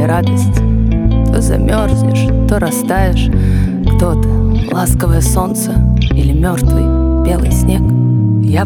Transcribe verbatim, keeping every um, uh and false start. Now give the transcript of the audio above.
радость. То замерзнешь, то растаешь. Кто ты, ласковое солнце или мертвый белый снег?